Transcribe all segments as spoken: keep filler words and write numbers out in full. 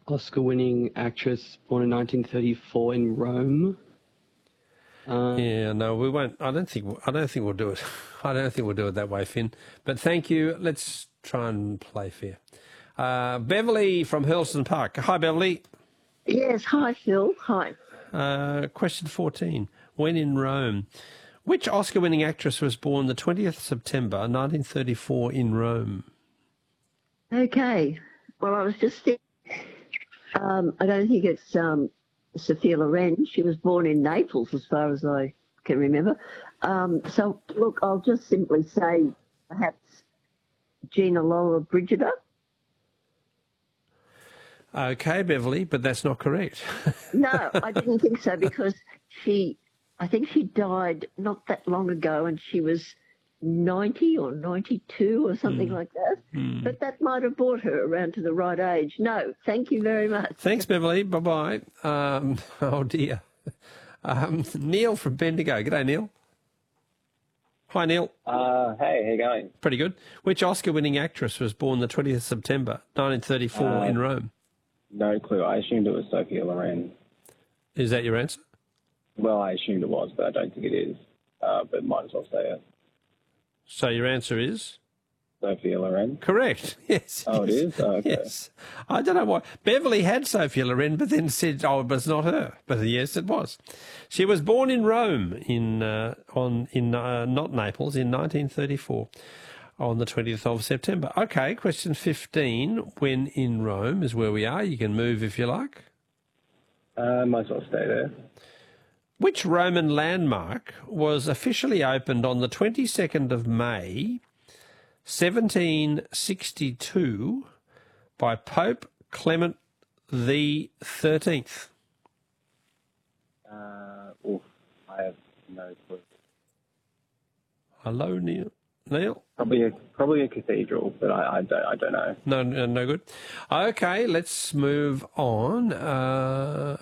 Oscar-winning actress born in nineteen thirty-four in Rome. Uh, yeah, no, we won't. I don't think. I don't think we'll do it. I don't think we'll do it that way, Finn. But thank you. Let's try and play fair. Uh, Beverly from Hurlston Park. Hi, Beverly. Yes, hi, Phil. Hi. Uh, question fourteen. When in Rome? Which Oscar-winning actress was born the twentieth of September nineteen thirty-four in Rome? Okay. Well, I was just thinking, um, I don't think it's um, Sophia Loren. She was born in Naples, as far as I can remember. Um, so, look, I'll just simply say perhaps Gina Lollobrigida. Okay, Beverly, but that's not correct. No, I didn't think so because she, I think she died not that long ago and she was ninety or ninety-two or something mm. like that. Mm. But that might have brought her around to the right age. No, thank you very much. Thanks, Beverly. Bye-bye. Um, oh, dear. Um, Neil from Bendigo. G'day, Neil. Hi, Neil. Uh, hey, how you going? Pretty good. Which Oscar-winning actress was born the twentieth of September nineteen thirty-four uh, in Rome? No clue. I assumed it was Sophia Loren. Is that your answer? Well, I assumed it was, but I don't think it is. Uh, but might as well say it. So your answer is? Sophia Loren. Correct. Yes. Oh, it is? Oh, okay. Yes. I don't know why. Beverly had Sophia Loren, but then said, oh, it was not her. But yes, it was. She was born in Rome, in uh, on in uh, not Naples, in nineteen thirty-four, on the twentieth of September. Okay, question fifteen. When in Rome is where we are. You can move if you like. Uh, might as well stay there. Which Roman landmark was officially opened on the twenty-second of May, seventeen sixty-two, by Pope Clement the thirteenth? Uh, oof, I have no clue. Hello, Neil. Neil? Probably a, probably a cathedral, but I, I, don't, I don't know. No, no, no good. Okay, let's move on. Uh...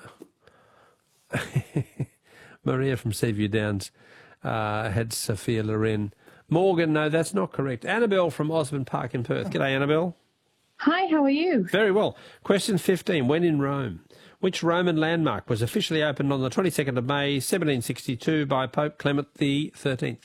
Maria from Seaview Downs uh, had Sophia Loren. Morgan, no, that's not correct. Annabelle from Osborne Park in Perth. G'day, Annabelle. Hi, how are you? Very well. Question fifteen. When in Rome? Which Roman landmark was officially opened on the twenty-second of May, seventeen sixty-two, by Pope Clement the thirteenth?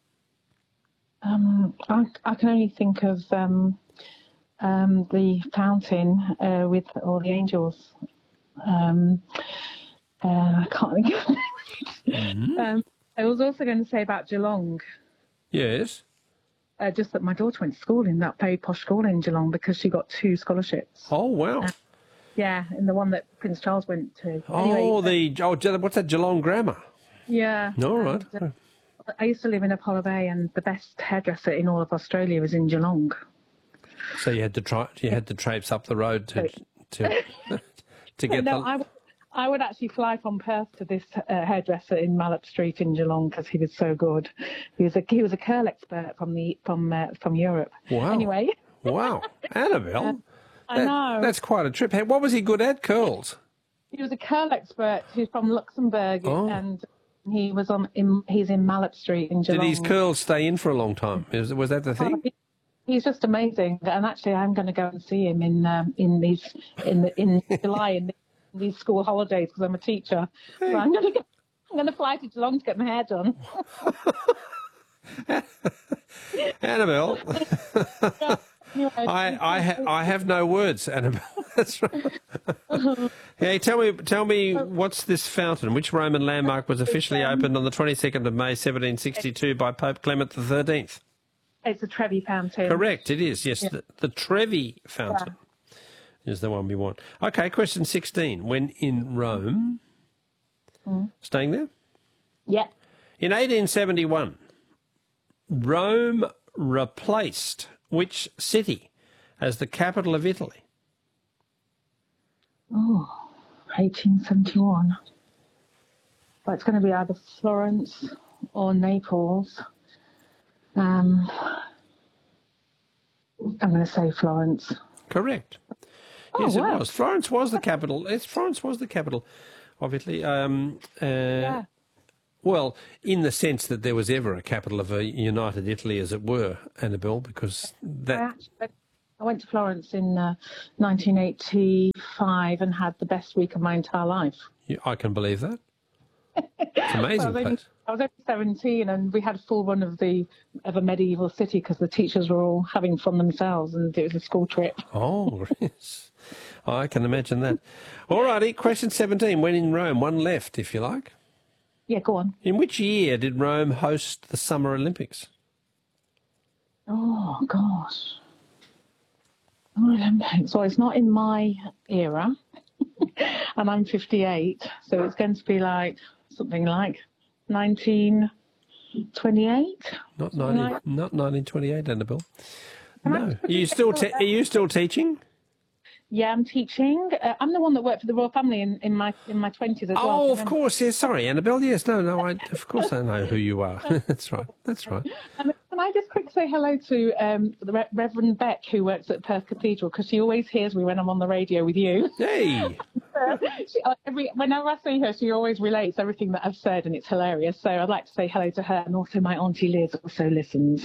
Um, I, I can only think of um, um, the fountain uh, with all the angels. Um, uh, I can't think of it. Mm-hmm. um, I was also going to say about Geelong. Yes. Uh, just that my daughter went to school in that very posh school in Geelong because she got two scholarships. Oh, wow. Uh, yeah, in the one that Prince Charles went to. Oh, anyway, the oh, what's that, Geelong Grammar? Yeah. All right. And, uh, I used to live in Apollo Bay, and the best hairdresser in all of Australia was in Geelong. So you had to try. You had to traipse up the road to to to get no, the. I, I would actually fly from Perth to this uh, hairdresser in Mallet Street in Geelong because he was so good. He was a he was a curl expert from the from uh, from Europe. Wow! Anyway. Wow, Annabelle. Uh, I that, know. That's quite a trip. What was he good at? Curls. He was a curl expert who's from Luxembourg, oh. and he was on. In, he's in Mallet Street in Geelong. Did his curls stay in for a long time? Was, was that the thing? Oh, he, he's just amazing, and actually, I'm going to go and see him in um, in these in the, in July in. The, these school holidays because I'm a teacher. Hey. So I'm going to I'm going to fly to Geelong to get my hair done. Annabelle, I I, ha- I have no words, Annabelle. That's right. Hey, tell me tell me what's this fountain? Which Roman landmark was officially opened on the twenty-second of May, seventeen sixty-two, by Pope Clement the thirteenth? It's the Trevi Fountain. Correct, it is. Yes, yeah. the, the Trevi Fountain. Yeah. Is the one we want. Okay, question sixteen. When in Rome, mm. staying there? Yeah. In eighteen seventy-one, Rome replaced which city as the capital of Italy? Oh, eighteen seventy-one. Well, it's going to be either Florence or Naples. Um, I'm going to say Florence. Correct. Oh, yes, wow. it was. Florence was the capital. Yes, Florence was the capital of Italy. Um, uh, yeah. Well, in the sense that there was ever a capital of a united Italy, as it were, Annabelle, because that... I, actually, I went to Florence in uh, nineteen eighty-five five and had the best week of my entire life. Yeah, I can believe that. It's amazing. I, was only, place. I was only seventeen, and we had a full run of the of a medieval city because the teachers were all having fun themselves, and it was a school trip. Oh, yes. I can imagine that. All righty, question seventeen. When in Rome, one left, if you like. Yeah, go on. In which year did Rome host the Summer Olympics? Oh, gosh. Olympics. So it's not in my era, and I'm fifty-eight, so it's going to be like something like nineteen twenty-eight. Not nineteen, like- not nineteen twenty-eight, Annabelle. Am I No. Are supposed you to still say te- are you still teaching? Yeah, I'm teaching. Uh, I'm the one that worked for the royal family in, in my in my twenties as well. Oh, of Remember? course. Yes. Sorry, Annabelle. Yes. No. No. I of course I know who you are. That's right. That's right. Um, can I just quickly say hello to um, the Re- Reverend Beck, who works at Perth Cathedral, because she always hears me when I'm on the radio with you. Hey. she, uh, every, whenever I see her, she always relates everything that I've said, and it's hilarious. So I'd like to say hello to her, and also my auntie Liz also listens.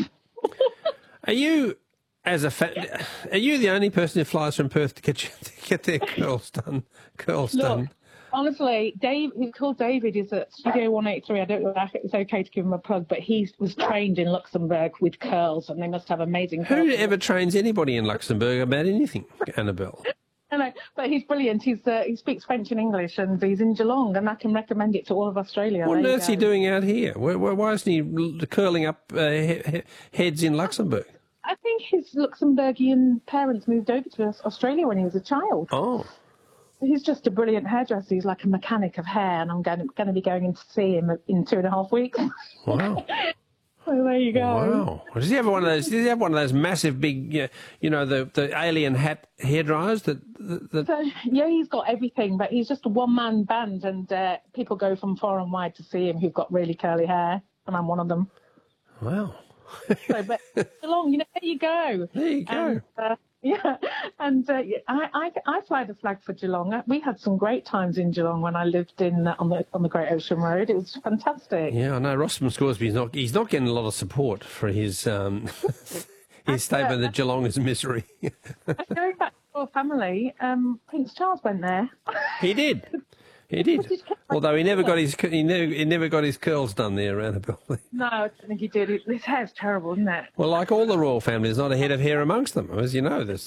Are you, as a fa- are you the only person who flies from Perth to get you, to get their curls done? Curls Look, done. honestly, Dave, he's called David, is at Studio one eighty-three. I don't know if it's okay to give him a plug, but he was trained in Luxembourg with curls, and they must have amazing curls. Who ever trains anybody in Luxembourg about anything, Annabelle? I know, but he's brilliant. He's uh, he speaks French and English, and he's in Geelong, and I can recommend it to all of Australia. What on There you earth's he go. doing out here? Why, why, why isn't he l- curling up uh, he- he- heads in Luxembourg? I think his Luxembourgian parents moved over to Australia when he was a child. Oh, He's just a brilliant hairdresser. He's like a mechanic of hair, and I'm going to, going to be going in to see him in two and a half weeks. wow. So there you go. Wow! Does he have one of those? Does he have one of those massive, big, uh, you know, the the alien hat hair dryers that that? that... So, yeah, he's got everything, but he's just a one-man band, and uh, people go from far and wide to see him who've got really curly hair, and I'm one of them. Wow! So, but Geelong, you know, there you go. There you go. And, uh, yeah, and uh, yeah, I, I I fly the flag for Geelong. We had some great times in Geelong when I lived in uh, on the on the Great Ocean Road. It was fantastic. Yeah, I know. Rossman Scoresby's not. He's not getting a lot of support for his um, his statement that Geelong is misery. Going back to your family, um, Prince Charles went there. He did. He did. his cur- Although he never got his he never he never got his curls done there, Annabelle. No, I don't think he did. His hair's terrible, isn't it? Well, like all the royal family, there's not a head of hair amongst them, as you know. There's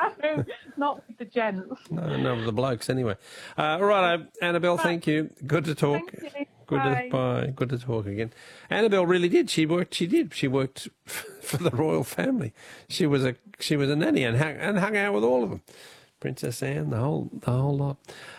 Not with the gents. no, none of the blokes anyway. Uh, all right, Annabelle. Thank you. Good to talk. Thank you. Good Bye. to bye. Good to talk again. Annabelle really did. She worked. She did. She worked for the royal family. She was a she was a nanny and hung, and hung out with all of them. Princess Anne, the whole the whole lot.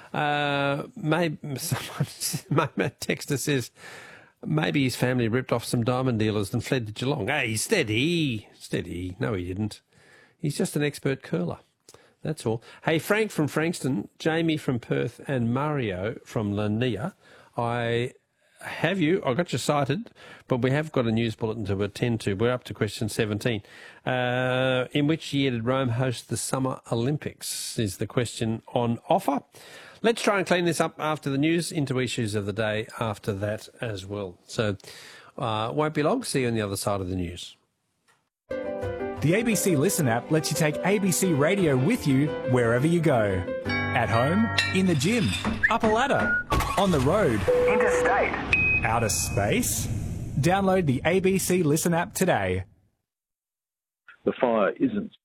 Uh, maybe someone my texter says maybe his family ripped off some diamond dealers and fled to Geelong. Hey, steady, steady. No, he didn't. He's just an expert curler. That's all. Hey, Frank from Frankston, Jamie from Perth, and Mario from Lania. I have you. I got you cited, but we have got a news bulletin to attend to. We're up to question seventeen. Uh, in which year did Rome host the Summer Olympics? Is the question on offer. Let's try and clean this up after the news, into issues of the day after that as well. So, uh, won't be long. See you on the other side of the news. The A B C Listen app lets you take A B C Radio with you wherever you go. At home, in the gym, up a ladder, on the road, interstate, outer space. Download the A B C Listen app today. The fire isn't